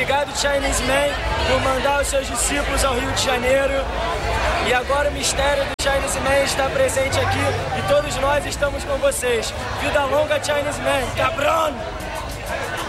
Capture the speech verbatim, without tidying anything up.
Obrigado, Chinese Man, por mandar os seus discípulos ao Rio de Janeiro. E agora o mistério do Chinese Man está presente aqui e todos nós estamos com vocês. Vida longa, Chinese Man. Cabrón!